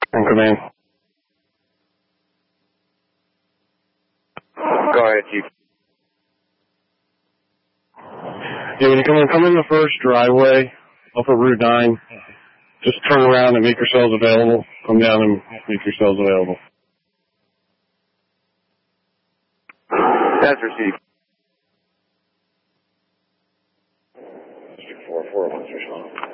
In command. Go ahead, Chief. Yeah, when you come in the first driveway off of Route 9, just turn around and make yourselves available. Come down and make yourselves available. That's received. District 4, 4 1,